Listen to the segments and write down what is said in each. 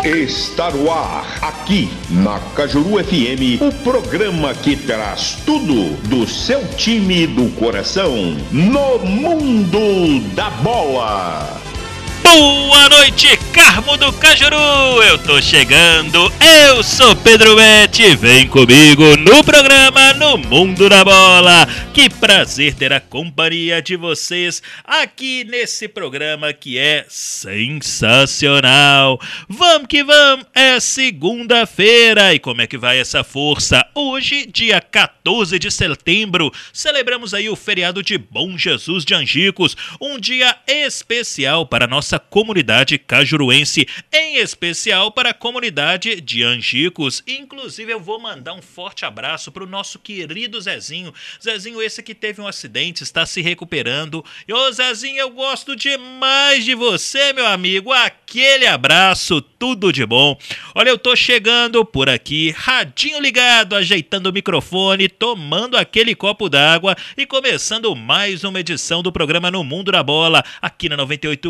Está no ar, aqui na Cajuru FM, o programa que traz tudo do seu time do coração no mundo da bola. Boa noite, Carmo do Cajuru, eu tô chegando, eu sou Pedro Betti, vem comigo no programa No Mundo da Bola. Que prazer ter a companhia de vocês aqui nesse programa que é sensacional. Vamos que vamos, é segunda-feira e como é que vai essa força? Hoje, dia 14 de setembro, celebramos aí o feriado de Bom Jesus de Angicos, um dia especial para a nossa comunidade cajuruense, em especial para a comunidade de Angicos. Inclusive eu vou mandar um forte abraço para o nosso querido Zezinho esse que teve um acidente, está se recuperando. E ô Zezinho, eu gosto demais de você, meu amigo, aquele abraço, tudo de bom. Olha, eu tô chegando por aqui, radinho ligado, ajeitando o microfone, tomando aquele copo d'água e começando mais uma edição do programa No Mundo da Bola, aqui na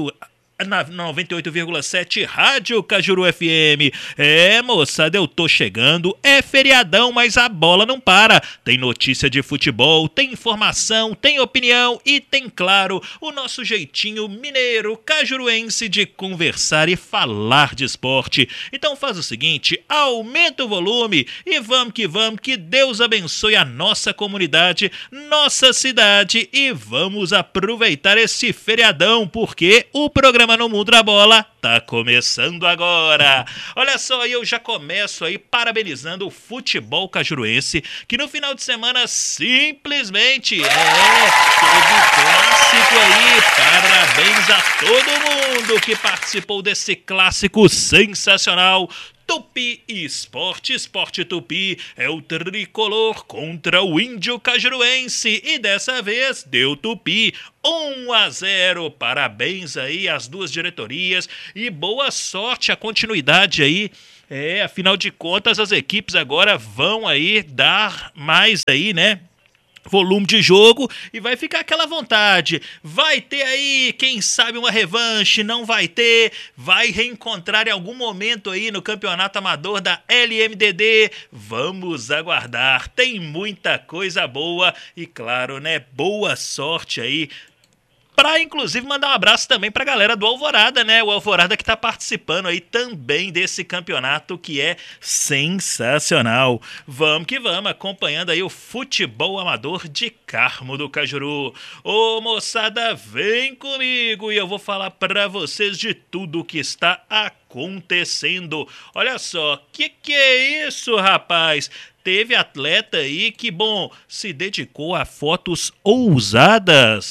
98,7 Rádio Cajuru FM. É, moçada, eu tô chegando, é feriadão, mas a bola não para. Tem notícia de futebol, tem informação, tem opinião e tem, claro, o nosso jeitinho mineiro, cajuruense de conversar e falar de esporte. Então faz o seguinte, aumenta o volume e vamos, que Deus abençoe a nossa comunidade, nossa cidade e vamos aproveitar esse feriadão, porque o programa No Mundo da Bola tá começando agora. Olha só, eu já começo aí parabenizando o futebol cajuruense, que no final de semana simplesmente teve clássico aí. Parabéns a todo mundo que participou desse clássico sensacional. Tupi Esporte Tupi é o tricolor contra o índio cajuruense e dessa vez deu Tupi 1-0. Parabéns aí às duas diretorias e boa sorte, a continuidade aí. Afinal de contas as equipes agora vão aí dar mais aí, né? Volume de jogo e vai ficar aquela vontade. Vai ter aí, quem sabe, uma revanche, não vai ter, vai reencontrar em algum momento aí no campeonato amador da LMDD. Vamos aguardar, tem muita coisa boa e claro, né, boa sorte aí. Pra, inclusive, mandar um abraço também pra galera do Alvorada, né? O Alvorada que tá participando aí também desse campeonato que é sensacional. Vamos que vamos, acompanhando aí o futebol amador de Carmo do Cajuru. Ô, moçada, vem comigo e eu vou falar pra vocês de tudo que está acontecendo. Olha só, que é isso, rapaz? Teve atleta aí que, bom, se dedicou a fotos ousadas.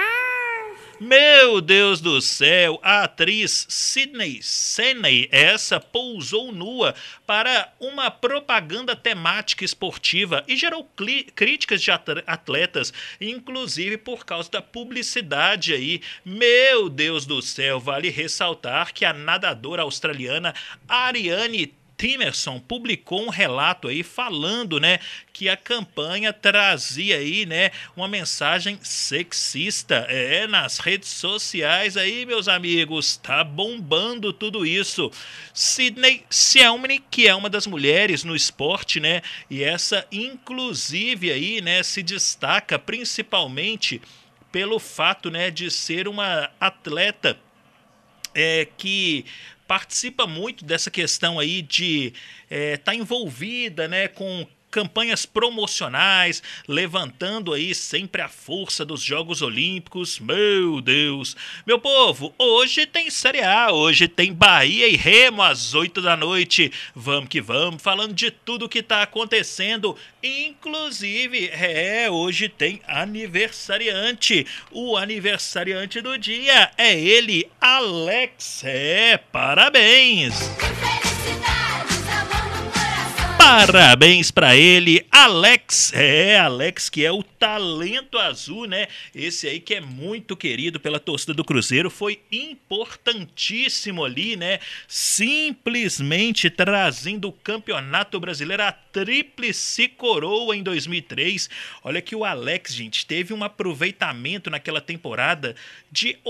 Meu Deus do céu, a atriz Sydney Sweeney, essa pousou nua para uma propaganda temática esportiva e gerou críticas de atletas, inclusive por causa da publicidade aí. Meu Deus do céu, vale ressaltar que a nadadora australiana Ariane Timerson publicou um relato aí falando, né, que a campanha trazia aí, né, uma mensagem sexista nas redes sociais aí, meus amigos, tá bombando tudo isso. Sydney Sweeney, que é uma das mulheres no esporte, né, e essa inclusive aí, né, se destaca principalmente pelo fato, né, de ser uma atleta que participa muito dessa questão aí de estar envolvida, né, com campanhas promocionais, levantando aí sempre a força dos Jogos Olímpicos. Meu Deus! Meu povo, hoje tem Série A, hoje tem Bahia e Remo às 8 da noite. Vamos que vamos, falando de tudo que está acontecendo. Inclusive, hoje tem aniversariante. O aniversariante do dia é ele, Alex. Parabéns! Parabéns pra ele, Alex. Alex, que é o talento azul, né? Esse aí que é muito querido pela torcida do Cruzeiro, foi importantíssimo ali, né? Simplesmente trazendo o Campeonato Brasileiro, a tríplice coroa em 2003. Olha que o Alex, gente, teve um aproveitamento naquela temporada de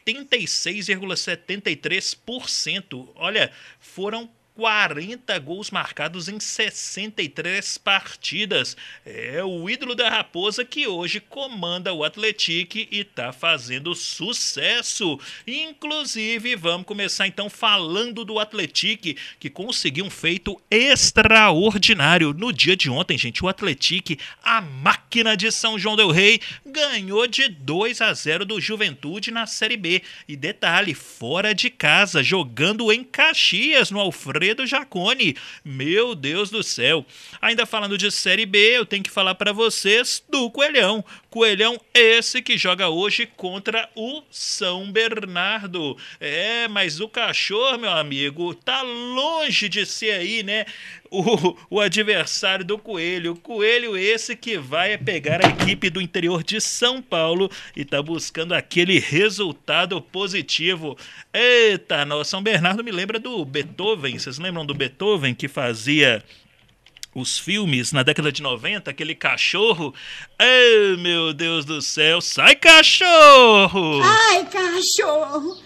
86,73%. Olha, foram 40 gols marcados em 63 partidas. É o ídolo da Raposa que hoje comanda o Atlético e tá fazendo sucesso. Inclusive, vamos começar então falando do Atlético, que conseguiu um feito extraordinário. No dia de ontem, gente, o Atlético, a máquina de São João del Rei, ganhou de 2-0 do Juventude na Série B. E detalhe, fora de casa, jogando em Caxias, no Alfredo Jaconi. Meu Deus do céu. Ainda falando de Série B, eu tenho que falar para vocês do Coelhão. Coelhão esse que joga hoje contra o São Bernardo. Mas o cachorro, meu amigo, tá longe de ser aí, né? O adversário do Coelho. O Coelho esse que vai pegar a equipe do interior de São Paulo e tá buscando aquele resultado positivo. Eita, nossa, São Bernardo me lembra do Beethoven. Vocês lembram do Beethoven que fazia os filmes na década de 90, aquele cachorro? Ai, meu Deus do céu, sai cachorro! Ai, cachorro!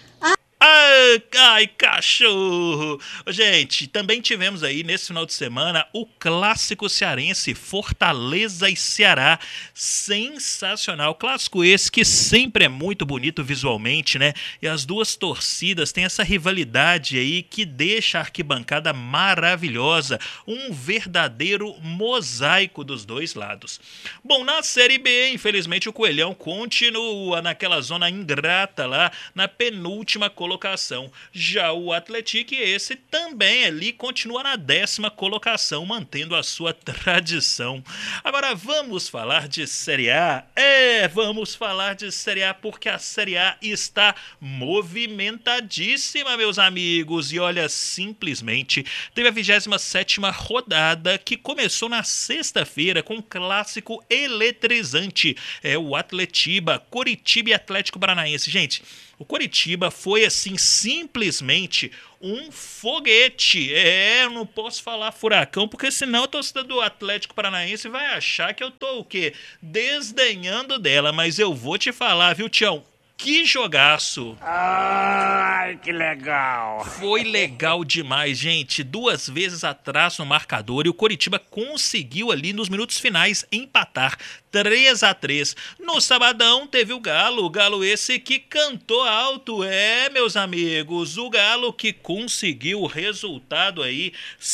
Ai, cachorro! Gente, também tivemos aí nesse final de semana o clássico cearense, Fortaleza e Ceará. Sensacional. Clássico esse que sempre é muito bonito visualmente, né? E as duas torcidas têm essa rivalidade aí que deixa a arquibancada maravilhosa. Um verdadeiro mosaico dos dois lados. Bom, na Série B, infelizmente o Coelhão continua naquela zona ingrata lá, na penúltima colocação. Já o Atlético, esse também ali continua na 10ª colocação, mantendo a sua tradição. Agora vamos falar de Série A? Vamos falar de Série A porque a Série A está movimentadíssima, meus amigos. E olha, simplesmente teve a 27ª rodada que começou na sexta-feira com um clássico eletrizante. O Atletiba, Coritiba e Atlético Paranaense. Gente, o Coritiba foi assim simplesmente um foguete. Eu não posso falar furacão, porque senão a torcida do Atlético Paranaense vai achar que eu tô o quê? Desdenhando dela, mas eu vou te falar, viu, Tião? Que jogaço! Ai, que legal! Foi legal demais, gente. 2 vezes atrás no marcador e o Coritiba conseguiu ali nos minutos finais empatar 3-3. No sabadão teve o Galo esse que cantou alto, meus amigos, o Galo que conseguiu o resultado aí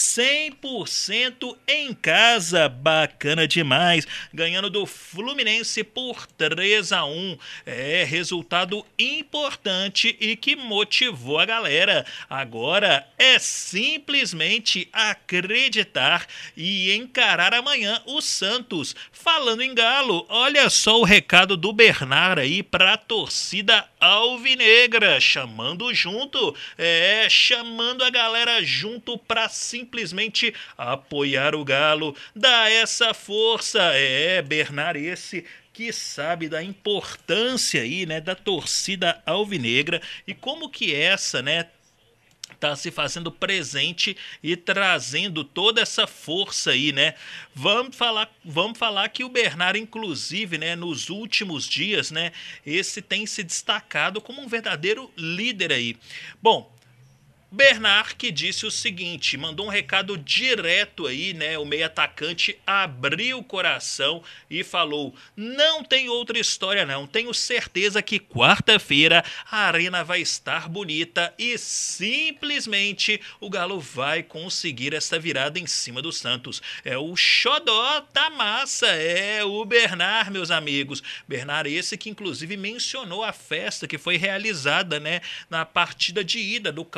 100% em casa, bacana demais, ganhando do Fluminense por 3-1. Resultado importante e que motivou a galera. Agora é simplesmente acreditar e encarar amanhã o Santos. Falando em Galo, olha só o recado do Bernard aí pra torcida alvinegra, chamando junto, chamando a galera junto pra simplesmente apoiar o Galo, dar essa força, Bernard esse que sabe da importância aí, né, da torcida alvinegra e como que essa, né, tá se fazendo presente e trazendo toda essa força aí, né? Vamos falar que o Bernard, inclusive, né, nos últimos dias, né, esse tem se destacado como um verdadeiro líder aí. Bom, Bernard que disse o seguinte, mandou um recado direto aí, né? O meio atacante abriu o coração e falou: não tem outra história não, tenho certeza que quarta-feira a arena vai estar bonita e simplesmente o Galo vai conseguir essa virada em cima do Santos. É o xodó da massa, o Bernard, meus amigos. Bernard esse que inclusive mencionou a festa que foi realizada, né, na partida de ida do clássico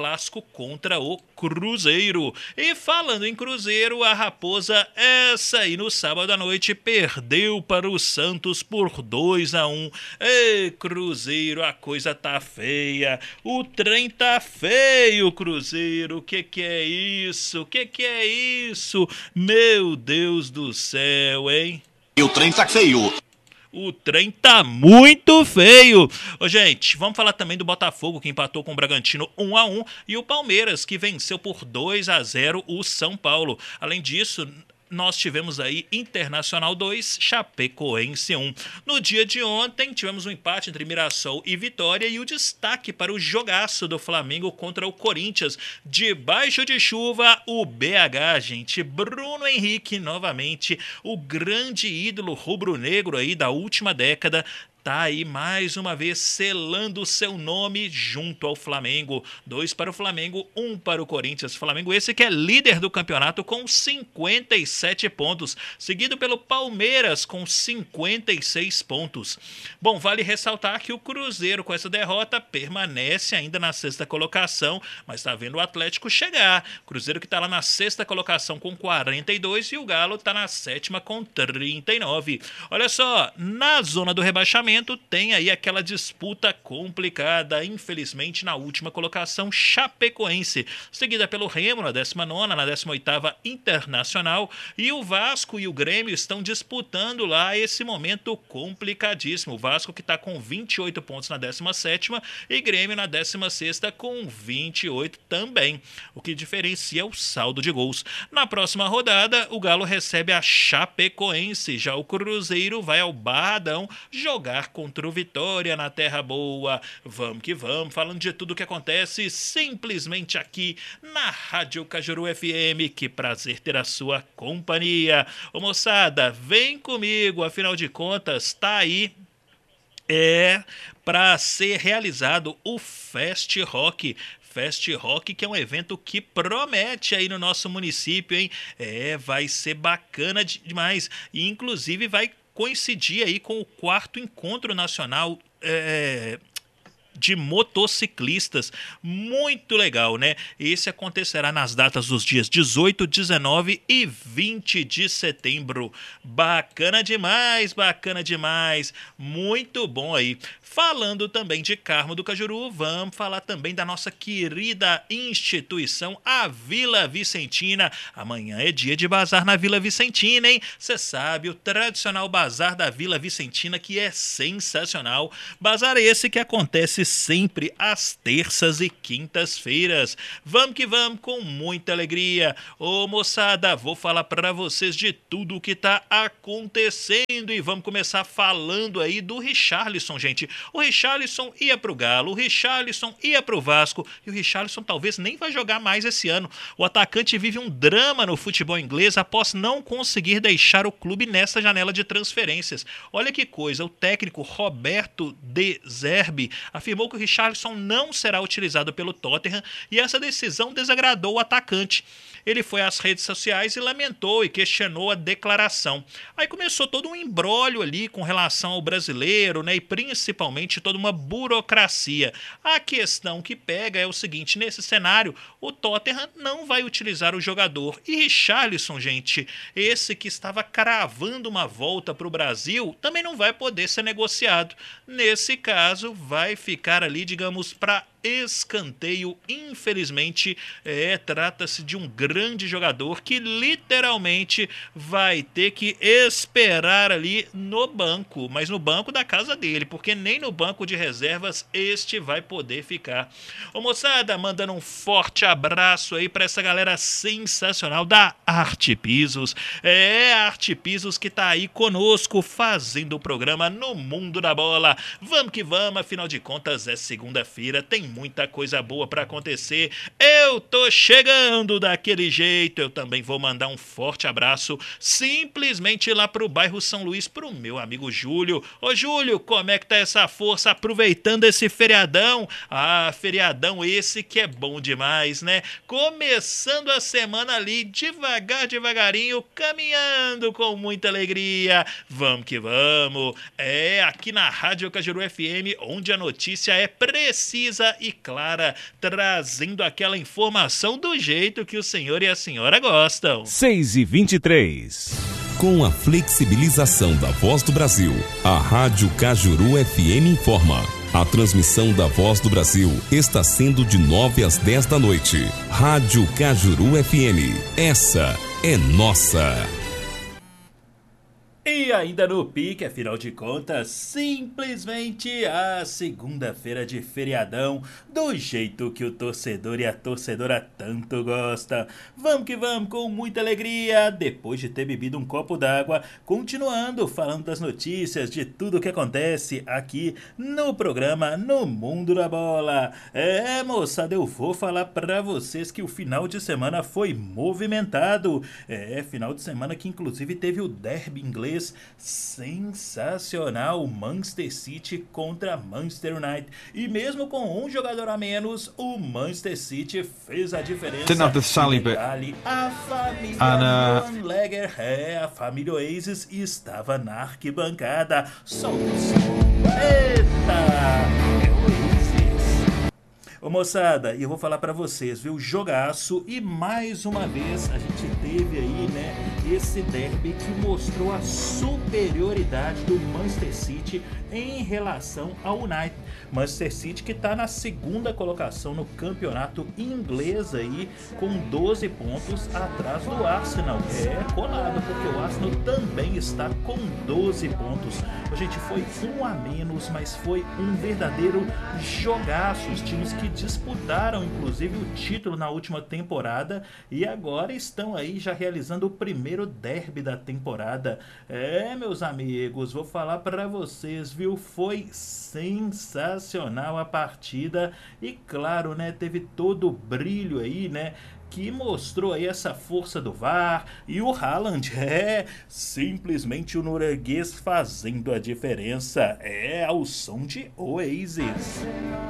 contra o Cruzeiro. E falando em Cruzeiro, a Raposa, essa aí no sábado à noite, perdeu para o Santos por 2-1. Ei, Cruzeiro, a coisa tá feia. O trem tá feio, Cruzeiro. Que é isso? Que é isso? Meu Deus do céu, hein? E o trem tá feio. O trem tá muito feio. Ô, gente, vamos falar também do Botafogo, que empatou com o Bragantino 1-1, e o Palmeiras, que venceu por 2-0 o São Paulo. Além disso, nós tivemos aí Internacional 2, Chapecoense 1. No dia de ontem, tivemos um empate entre Mirassol e Vitória, e o destaque para o jogaço do Flamengo contra o Corinthians. Debaixo de chuva, o BH, gente. Bruno Henrique, novamente, o grande ídolo rubro-negro aí da última década, tá aí mais uma vez selando o seu nome junto ao Flamengo. 2 para o Flamengo, 1 para o Corinthians. Flamengo esse que é líder do campeonato com 57 pontos, seguido pelo Palmeiras com 56 pontos. Bom, vale ressaltar que o Cruzeiro com essa derrota permanece ainda na 6ª colocação, mas está vendo o Atlético chegar. Cruzeiro que está lá na 6ª colocação com 42 e o Galo está na 7ª com 39. Olha só, na zona do rebaixamento tem aí aquela disputa complicada, infelizmente na última colocação, Chapecoense, seguida pelo Remo na 19ª, na 18ª Internacional, e o Vasco e o Grêmio estão disputando lá esse momento complicadíssimo. O Vasco que está com 28 pontos na 17ª e Grêmio na 16ª com 28 também, o que diferencia o saldo de gols. Na próxima rodada, o Galo recebe a Chapecoense, já o Cruzeiro vai ao Barradão jogar contra o Vitória na Terra Boa. Vamos que vamos, falando de tudo que acontece simplesmente aqui na Rádio Cajuru FM. Que prazer ter a sua companhia. Ô moçada, vem comigo, afinal de contas, tá aí para ser realizado o Fest Rock. Fest Rock, que é um evento que promete aí no nosso município, hein? Vai ser bacana demais. E inclusive vai coincidir aí com o 4º Encontro Nacional de Motociclistas. Muito legal, né? Esse acontecerá nas datas dos dias 18, 19 e 20 de setembro. Bacana demais, bacana demais. Muito bom aí. Falando também de Carmo do Cajuru, vamos falar também da nossa querida instituição, a Vila Vicentina. Amanhã é dia de bazar na Vila Vicentina, hein? Você sabe, o tradicional bazar da Vila Vicentina, que é sensacional. Bazar esse que acontece sempre às terças e quintas-feiras. Vamos que vamos, com muita alegria. Ô moçada, vou falar para vocês de tudo o que tá acontecendo e vamos começar falando aí do Richarlison, gente. O Richarlison ia pro Galo, o Richarlison ia pro Vasco e o Richarlison talvez nem vai jogar mais esse ano. O atacante vive um drama no futebol inglês após não conseguir deixar o clube nessa janela de transferências. Olha que coisa, o técnico Roberto De Zerbi afirmou que o Richarlison não será utilizado pelo Tottenham e essa decisão desagradou o atacante. Ele foi às redes sociais e lamentou e questionou a declaração. Aí começou todo um imbróglio ali com relação ao brasileiro, né, e principalmente toda uma burocracia. A questão que pega é o seguinte: nesse cenário, o Tottenham não vai utilizar o jogador. E Richarlison, gente, esse que estava cravando uma volta para o Brasil, também não vai poder ser negociado. Nesse caso, vai ficar ali, digamos, para escanteio. Infelizmente, trata-se de um grande jogador que literalmente vai ter que esperar ali no banco, mas no banco da casa dele, porque nem no banco de reservas este vai poder ficar. Ô moçada, mandando um forte abraço aí para essa galera sensacional da Arte Pisos. A Arte Pisos que tá aí conosco fazendo o programa No Mundo da Bola. Vamos que vamos, afinal de contas é segunda-feira, tem muita coisa boa para acontecer. Eu tô chegando daquele jeito. Eu também vou mandar um forte abraço simplesmente lá pro bairro São Luís, pro meu amigo Júlio. Ô Júlio, como é que tá essa força aproveitando esse feriadão? Ah, feriadão esse que é bom demais, né? Começando a semana ali devagarinho, caminhando com muita alegria. Vamos que vamos. Aqui na Rádio Cajuru FM, onde a notícia é precisa e clara, trazendo aquela informação do jeito que o senhor e a senhora gostam. 6h23. Com a flexibilização da Voz do Brasil, a Rádio Cajuru FM informa. A transmissão da Voz do Brasil está sendo de 9 às 10 da noite. Rádio Cajuru FM. Essa é nossa. E ainda no pique, afinal de contas, simplesmente a segunda-feira de feriadão, do jeito que o torcedor e a torcedora tanto gostam. Vamos que vamos, com muita alegria, depois de ter bebido um copo d'água, continuando falando das notícias, de tudo que acontece aqui no programa No Mundo da Bola. Moçada, eu vou falar pra vocês que o final de semana foi movimentado. Final de semana que inclusive teve o derby inglês sensacional, Manchester City contra Manchester United, e mesmo com um jogador a menos, o Manchester City fez a diferença. Didn't have the Sally bit. A família Leger, a família Oasis estava na arquibancada. Solta o som. Eita! Ô moçada, e eu vou falar pra vocês, viu, jogaço, e mais uma vez a gente teve aí, né, esse derby que mostrou a superioridade do Manchester City em relação ao United. Manchester City que tá na segunda colocação no campeonato inglês aí, com 12 pontos atrás do Arsenal. Colado, porque o Arsenal também está com 12 pontos. Gente, foi um a menos, mas foi um verdadeiro jogaço. Os times que disputaram, inclusive, o título na última temporada e agora estão aí já realizando o primeiro derby da temporada. Meus amigos, vou falar para vocês, viu? Foi sensacional a partida e, claro, né, teve todo o brilho aí, né, que mostrou aí essa força do VAR e o Haaland, simplesmente o norueguês fazendo a diferença, ao som de Oasis.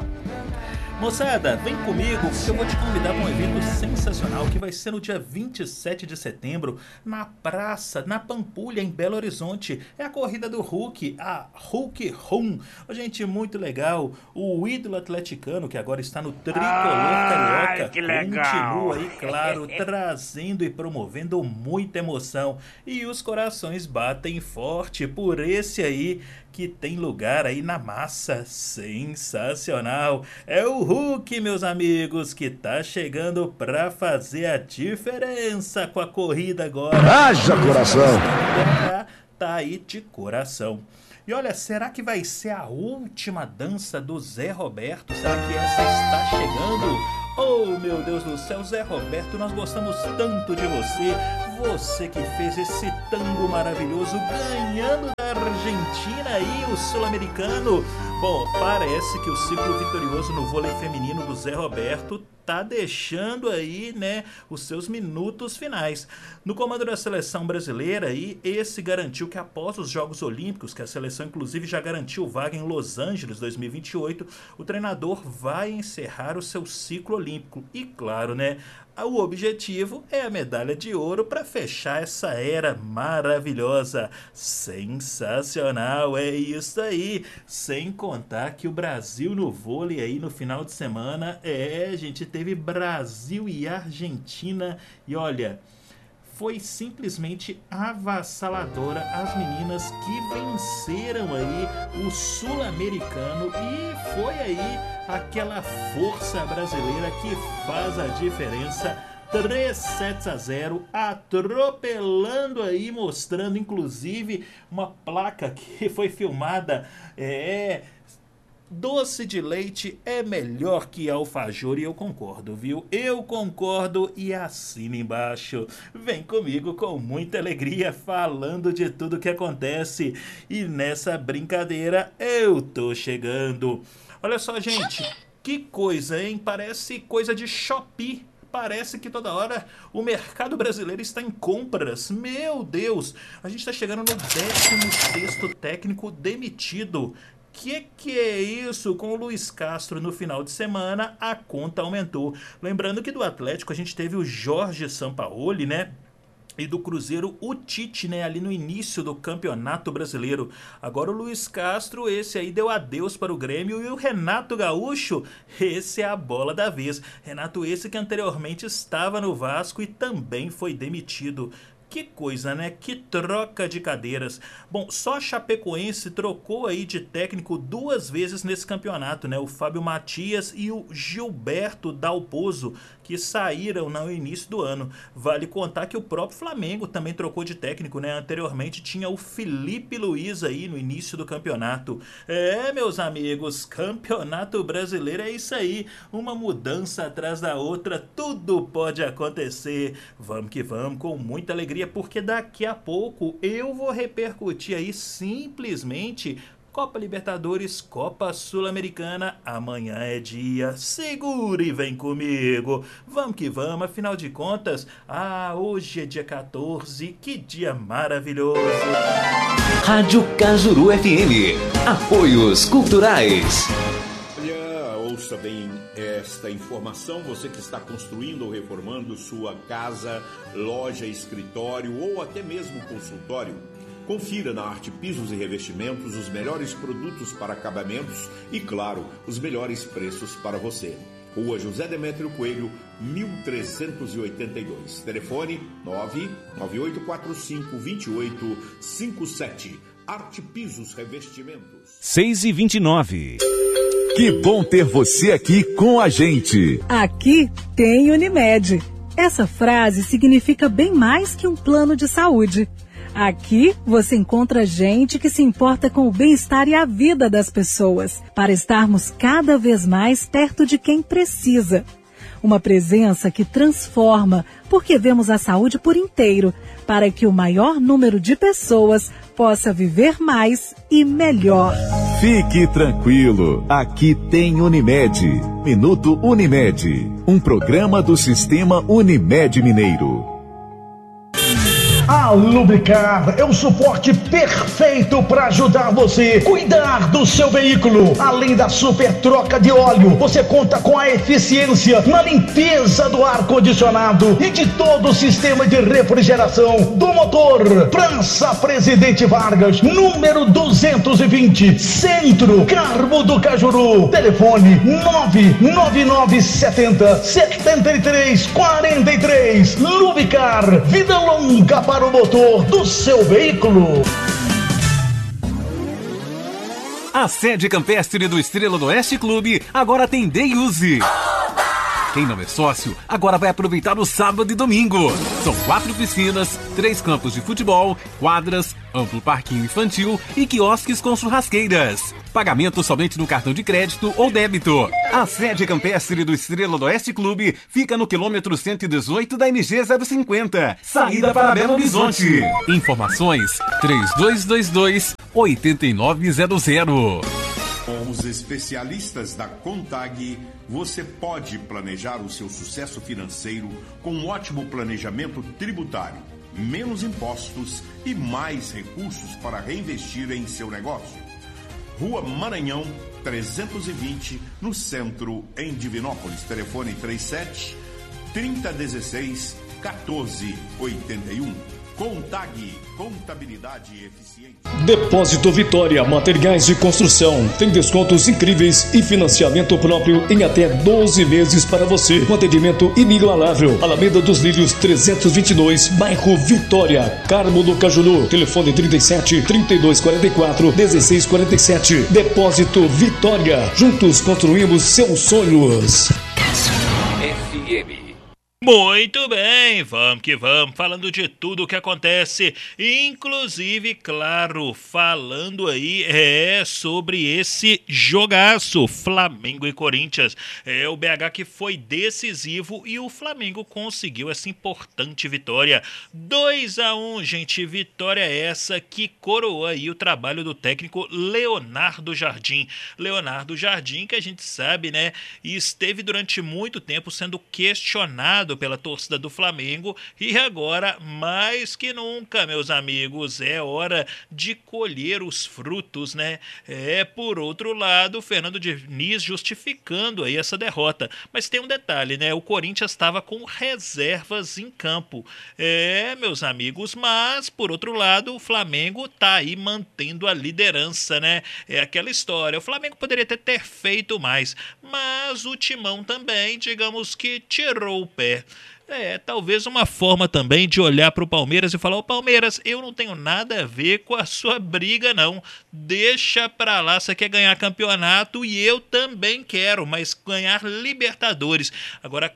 Moçada, vem comigo que eu vou te convidar para um evento sensacional que vai ser no dia 27 de setembro na praça, na Pampulha, em Belo Horizonte. É a corrida do Hulk, a Hulk Run. Gente, muito legal. O ídolo atleticano, que agora está no tricolor carioca, que legal. Continua aí, claro, trazendo e promovendo muita emoção. E os corações batem forte por esse aí que tem lugar aí na massa. Sensacional. É o Hulk, meus amigos, que tá chegando pra fazer a diferença com a corrida agora. Haja coração! Tá aí de coração. E olha, será que vai ser a última dança do Zé Roberto? Será que essa está chegando? Oh, meu Deus do céu, Zé Roberto, nós gostamos tanto de você. Você que fez esse tango maravilhoso, ganhando da Argentina e o sul-americano. Bom, parece que o ciclo vitorioso no vôlei feminino do Zé Roberto tá deixando aí, né, os seus minutos finais. No comando da seleção brasileira, aí, esse garantiu que após os Jogos Olímpicos, que a seleção inclusive já garantiu vaga em Los Angeles 2028, o treinador vai encerrar o seu ciclo olímpico. E claro, né, o objetivo é a medalha de ouro para fechar essa era maravilhosa. Sensacional, é isso aí. Sem contar que o Brasil no vôlei aí no final de semana, a gente teve Brasil e Argentina e olha, foi simplesmente avassaladora as meninas que venceram aí o sul-americano e foi aí aquela força brasileira que faz a diferença. 3-0, atropelando aí, mostrando inclusive uma placa que foi filmada, doce de leite é melhor que alfajor, e eu concordo, viu? Eu concordo e assina embaixo. Vem comigo com muita alegria falando de tudo que acontece e nessa brincadeira eu tô chegando. Olha só, gente, que coisa, hein? Parece coisa de Shopee. Parece que toda hora o mercado brasileiro está em compras. Meu Deus, a gente está chegando no 16º técnico demitido. Que é isso? Com o Luiz Castro no final de semana, a conta aumentou. Lembrando que do Atlético a gente teve o Jorge Sampaoli, né? e do Cruzeiro, o Tite, né, ali no início do Campeonato Brasileiro. Agora o Luiz Castro, esse aí deu adeus para o Grêmio, e o Renato Gaúcho, esse é a bola da vez. Renato esse que anteriormente estava no Vasco e também foi demitido. Que coisa, né? Que troca de cadeiras. Bom, só a Chapecoense trocou aí de técnico 2 vezes nesse campeonato, né? O Fábio Matias e o Gilberto Dalpozo, que saíram no início do ano. Vale contar que o próprio Flamengo também trocou de técnico, né? Anteriormente tinha o Felipe Luiz aí no início do campeonato. Meus amigos, Campeonato Brasileiro é isso aí. Uma mudança atrás da outra, tudo pode acontecer. Vamos que vamos, com muita alegria, porque daqui a pouco eu vou repercutir aí simplesmente Copa Libertadores, Copa Sul-Americana. Amanhã é dia, segura e vem comigo. Vamos que vamos, afinal de contas, hoje é dia 14, que dia maravilhoso. Rádio Cajuru FM, apoios culturais. Ouça bem esta informação, você que está construindo ou reformando sua casa, loja, escritório ou até mesmo consultório. Confira na Arte Pisos e Revestimentos os melhores produtos para acabamentos e, claro, os melhores preços para você. Rua José Demétrio Coelho, 1382. Telefone 998452857. Arte Pisos Revestimentos. 6h29. Que bom ter você aqui com a gente. Aqui tem Unimed. Essa frase significa bem mais que um plano de saúde. Aqui você encontra gente que se importa com o bem-estar e a vida das pessoas, para estarmos cada vez mais perto de quem precisa. Uma presença que transforma, porque vemos a saúde por inteiro, para que o maior número de pessoas possa viver mais e melhor. Fique tranquilo, aqui tem Unimed. Minuto Unimed, um programa do Sistema Unimed Mineiro. A Lubricar é o suporte perfeito para ajudar você a cuidar do seu veículo. Além da super troca de óleo, você conta com a eficiência na limpeza do ar-condicionado e de todo o sistema de refrigeração do motor. Praça Presidente Vargas, número 220, Centro, Carmo do Cajuru. Telefone 99970-7343. Lubricar, vida longa para o motor do seu veículo. A sede campestre do Estrela do Oeste Clube agora tem Day Use. Quem não é sócio, agora vai aproveitar o sábado e domingo. São 4 piscinas, 3 campos de futebol, quadras, amplo parquinho infantil e quiosques com churrasqueiras. Pagamento somente no cartão de crédito ou débito. A sede campestre do Estrela do Oeste Clube fica no quilômetro 118 da MG 050, saída para Belo Horizonte. Informações 3222-8900. Com os especialistas da Contag, você pode planejar o seu sucesso financeiro com um ótimo planejamento tributário, menos impostos e mais recursos para reinvestir em seu negócio. Rua Maranhão, 320, no centro, em Divinópolis. Telefone 37-3016-1481. Contag, contabilidade eficiente. Depósito Vitória, materiais de construção. Tem descontos incríveis e financiamento próprio em até 12 meses para você. Com atendimento inigualável. Alameda dos Lírios 322, bairro Vitória, Carmo do Cajuru. Telefone 37-3244-1647. Depósito Vitória. Juntos construímos seus sonhos. FM. Muito bem, vamos que vamos, falando de tudo o que acontece, inclusive, claro, falando aí sobre esse jogaço, Flamengo e Corinthians. O BH que foi decisivo e o Flamengo conseguiu essa importante vitória, 2-1, gente, vitória essa que coroou aí o trabalho do técnico Leonardo Jardim. Leonardo Jardim, que a gente sabe, né, esteve durante muito tempo sendo questionado amado pela torcida do Flamengo e agora, mais que nunca, meus amigos, é hora de colher os frutos, né? Por outro lado, o Fernando Diniz justificando aí essa derrota. Mas tem um detalhe, né? O Corinthians estava com reservas em campo. Meus amigos, mas, por outro lado, o Flamengo tá aí mantendo a liderança, né? É aquela história. O Flamengo poderia ter feito mais, mas o Timão também, digamos que tirou o pé. Talvez uma forma também de olhar para o Palmeiras e falar: ô Palmeiras, eu não tenho nada a ver com a sua briga, não. Deixa pra lá, você quer ganhar campeonato e eu também quero, mas ganhar Libertadores. Agora,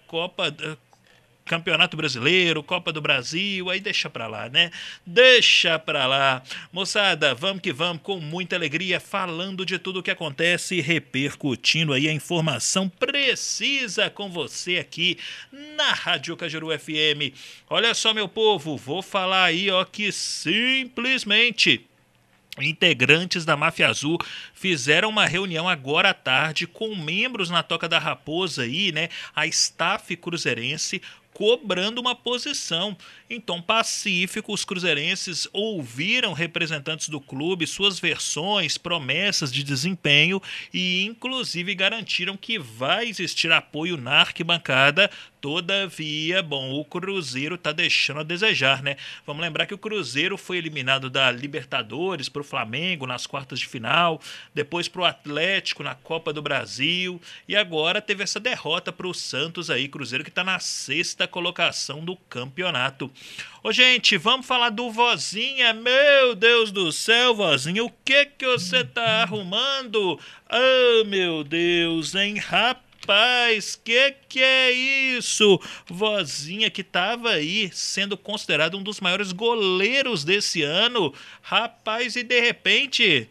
Campeonato Brasileiro, Copa do Brasil, aí deixa pra lá, né? Deixa pra lá. Moçada, vamos que vamos, com muita alegria, falando de tudo o que acontece e repercutindo aí a informação precisa com você aqui na Rádio Cajuru FM. Olha só, meu povo, vou falar aí, ó, que simplesmente integrantes da Máfia Azul fizeram uma reunião agora à tarde com membros na Toca da Raposa aí, né? A staff cruzeirense cobrando uma posição. Em tom pacífico, os cruzeirenses ouviram representantes do clube, suas versões, promessas de desempenho e inclusive garantiram que vai existir apoio na arquibancada. Todavia, o Cruzeiro está deixando a desejar, né? Vamos lembrar que o Cruzeiro foi eliminado da Libertadores para o Flamengo nas quartas de final, depois para o Atlético na Copa do Brasil e agora teve essa derrota para o Santos aí, Cruzeiro que está na 6ª colocação do campeonato. Ô, gente, vamos falar do Vozinha. Meu Deus do céu, Vozinha, o que você tá arrumando? Ah, meu Deus, hein, rapaz, que é isso? Vozinha que tava aí sendo considerado um dos maiores goleiros desse ano. Rapaz, e de repente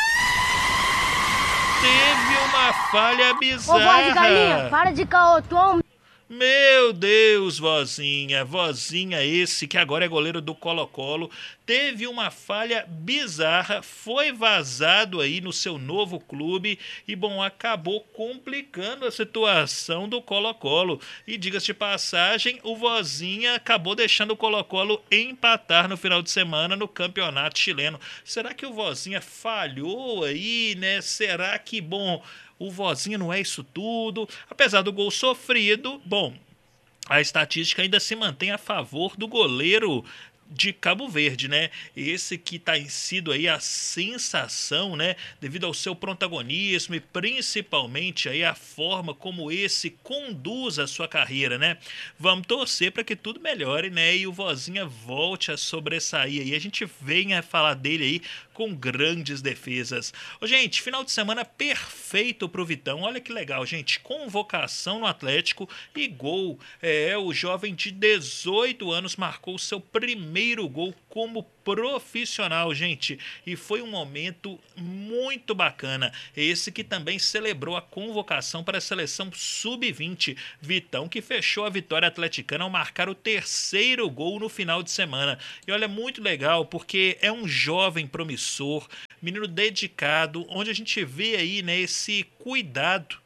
teve uma falha bizarra. Ô, voz de galinha, para de caô, Meu Deus, Vozinha esse que agora é goleiro do Colo-Colo, teve uma falha bizarra, foi vazado aí no seu novo clube e, acabou complicando a situação do Colo-Colo. E diga-se de passagem, o Vozinha acabou deixando o Colo-Colo empatar no final de semana no campeonato chileno. Será que o Vozinha falhou aí, né? Será que, o Vozinha não é isso tudo? Apesar do gol sofrido, a estatística ainda se mantém a favor do goleiro de Cabo Verde, né? Esse que tá sido aí a sensação, né? Devido ao seu protagonismo e principalmente aí a forma como esse conduz a sua carreira, né? Vamos torcer para que tudo melhore, né? E o Vozinha volte a sobressair aí. A gente venha falar dele aí com grandes defesas. Ô, gente, final de semana perfeito pro Vitão. Olha que legal, gente. Convocação no Atlético e gol. O jovem de 18 anos marcou o seu primeiro gol como profissional, gente, e foi um momento muito bacana. Esse que também celebrou a convocação para a seleção sub-20. Vitão que fechou a vitória atleticana ao marcar o 3º gol no final de semana. E olha, muito legal, porque é um jovem promissor, menino dedicado, onde a gente vê aí, né, esse cuidado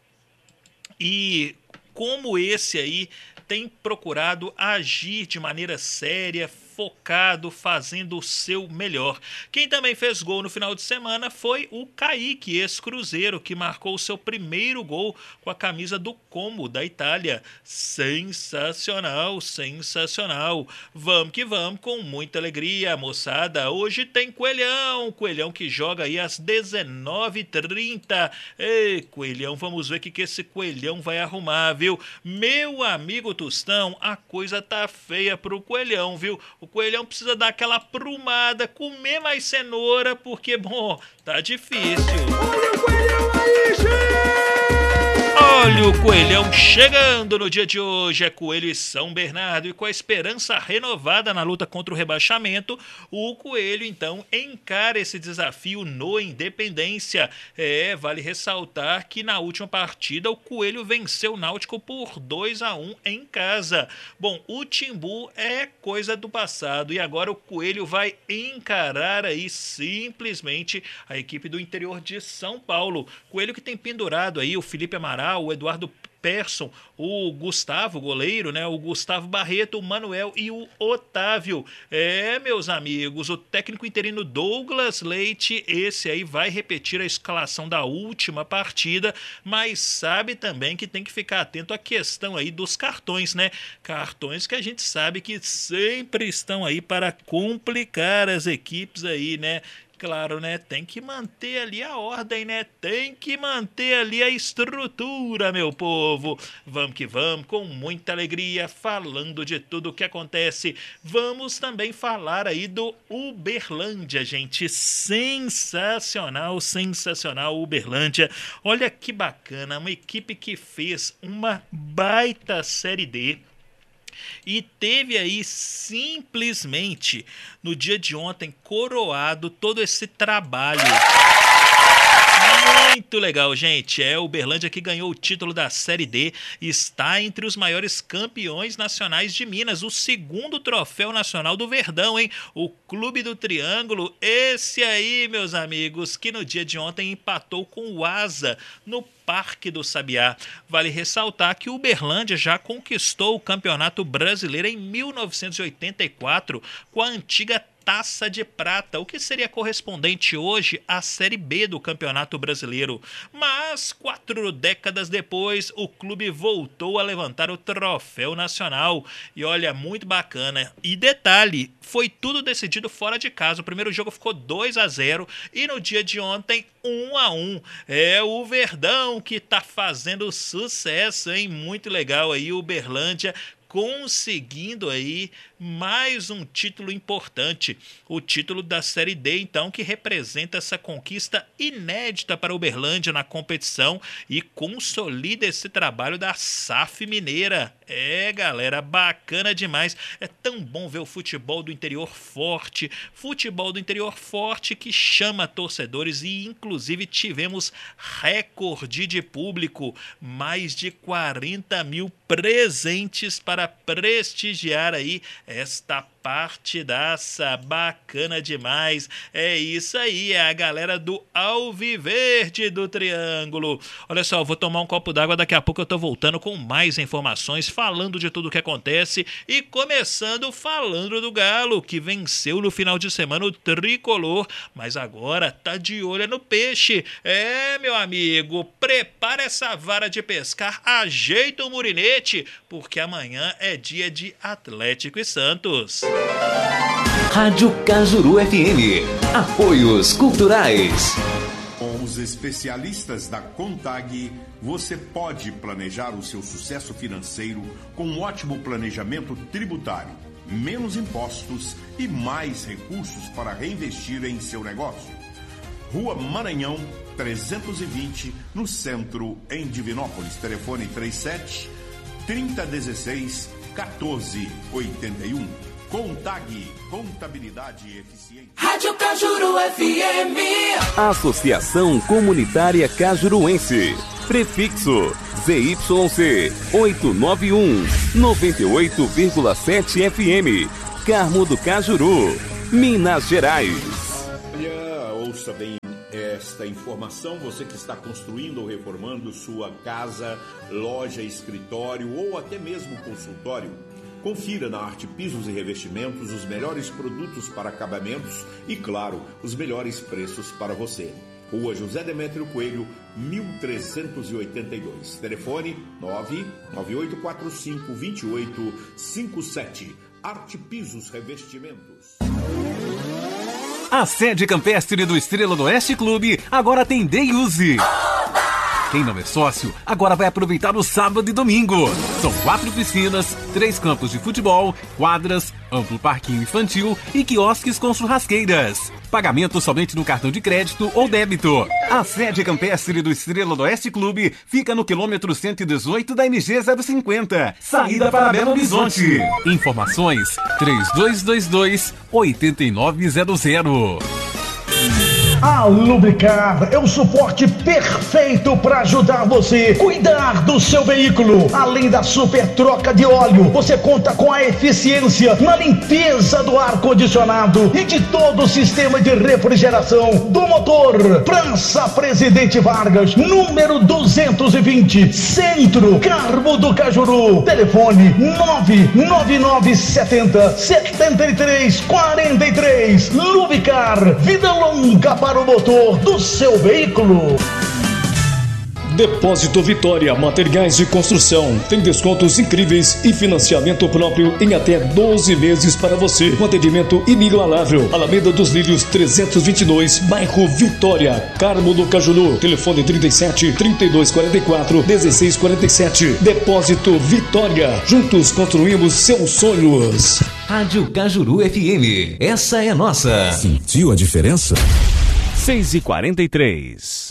e como esse aí tem procurado agir de maneira séria, focado, fazendo o seu melhor. Quem também fez gol no final de semana foi o Kaique, ex-Cruzeiro, que marcou o seu primeiro gol com a camisa do Como, da Itália. Sensacional, sensacional. Vamos que vamos, com muita alegria, moçada. Hoje tem Coelhão que joga aí às 19h30. Ei, Coelhão, vamos ver o que esse Coelhão vai arrumar, viu? Meu amigo Tostão, a coisa tá feia pro Coelhão, viu? O Coelhão precisa dar aquela aprumada, comer mais cenoura, porque, tá difícil. Olha o Coelhão aí, gente! Olha o Coelhão chegando no dia de hoje, é Coelho e São Bernardo, e com a esperança renovada na luta contra o rebaixamento, o Coelho então encara esse desafio no Independência. Vale ressaltar que na última partida o Coelho venceu o Náutico por 2-1 em casa. O Timbu é coisa do passado e agora o Coelho vai encarar aí simplesmente a equipe do interior de São Paulo. Coelho que tem pendurado aí o Felipe Amaral, o Eduardo Persson, o Gustavo, goleiro, né? O Gustavo Barreto, o Manuel e o Otávio. Meus amigos, o técnico interino Douglas Leite, esse aí vai repetir a escalação da última partida, mas sabe também que tem que ficar atento à questão aí dos cartões, né? Cartões que a gente sabe que sempre estão aí para complicar as equipes aí, né? Claro, né? Tem que manter ali a ordem, né? Tem que manter ali a estrutura, meu povo. Vamos que vamos, com muita alegria, falando de tudo o que acontece. Vamos também falar aí do Uberlândia, gente. Sensacional, sensacional Uberlândia. Olha que bacana, uma equipe que fez uma baita Série D. E teve aí simplesmente no dia de ontem coroado todo esse trabalho. Muito legal, gente. O Uberlândia que ganhou o título da Série D, está entre os maiores campeões nacionais de Minas, o segundo troféu nacional do Verdão, hein? O Clube do Triângulo, esse aí, meus amigos, que no dia de ontem empatou com o Asa no Parque do Sabiá. Vale ressaltar que o Uberlândia já conquistou o Campeonato Brasileiro em 1984 com a antiga Taça de Prata, o que seria correspondente hoje à Série B do Campeonato Brasileiro. Mas 4 décadas depois, o clube voltou a levantar o troféu nacional. E olha, muito bacana. E detalhe, foi tudo decidido fora de casa. O primeiro jogo ficou 2-0 e no dia de ontem 1-1. O Verdão que tá fazendo sucesso, hein? Muito legal aí o Uberlândia conseguindo aí mais um título importante, o título da Série D, então, que representa essa conquista inédita para o Uberlândia na competição e consolida esse trabalho da SAF Mineira. Galera, bacana demais. É tão bom ver o futebol do interior forte que chama torcedores e inclusive tivemos recorde de público, mais de 40 mil presentes para prestigiar aí esta partidaça, bacana demais. É isso aí, é a galera do Alviverde do Triângulo. Olha só, eu vou tomar um copo d'água, daqui a pouco eu tô voltando com mais informações, falando de tudo o que acontece e começando falando do Galo, que venceu no final de semana o Tricolor, mas agora tá de olho no peixe. Meu amigo, prepara essa vara de pescar, ajeita o murinete, porque amanhã é dia de Atlético e Santos. Rádio Cajuru FM. Apoios culturais. Com os especialistas da Contag, você pode planejar o seu sucesso financeiro com um ótimo planejamento tributário, menos impostos e mais recursos para reinvestir em seu negócio. Rua Maranhão, 320, no centro, em Divinópolis. Telefone 37 3016 1481. Contag, contabilidade eficiente. Rádio Cajuru FM. Associação Comunitária Cajuruense. Prefixo ZYC 891 98,7 FM. Carmo do Cajuru, Minas Gerais. Olha, ouça bem esta informação, você que está construindo ou reformando sua casa, loja, escritório ou até mesmo consultório. Confira na Arte Pisos e Revestimentos os melhores produtos para acabamentos e, claro, os melhores preços para você. Rua José Demétrio Coelho, 1382. Telefone 998452857. Arte Pisos Revestimentos. A sede campestre do Estrela do Oeste Clube agora tem Day Use. Quem não é sócio, agora vai aproveitar o sábado e domingo. São 4 piscinas, 3 campos de futebol, quadras, amplo parquinho infantil e quiosques com churrasqueiras. Pagamento somente no cartão de crédito ou débito. A sede campestre do Estrela do Oeste Clube fica no quilômetro 118 da MG 050, saída para Belo Horizonte. Informações 3222-8900. A Lubricar é o suporte perfeito para ajudar você a cuidar do seu veículo. Além da super troca de óleo, você conta com a eficiência na limpeza do ar-condicionado e de todo o sistema de refrigeração do motor. Praça Presidente Vargas, número 220, Centro, Carmo do Cajuru. Telefone 99970-7343. Lubricar, vida longa para o motor do seu veículo. Depósito Vitória, materiais de construção. Tem descontos incríveis e financiamento próprio em até 12 meses para você. Com atendimento inigualável. Alameda dos Lírios 322, bairro Vitória, Carmo do Cajuru. Telefone 37 3244 1647. Depósito Vitória. Juntos construímos seus sonhos. Rádio Cajuru FM. Essa é nossa. Sentiu a diferença? 6h43.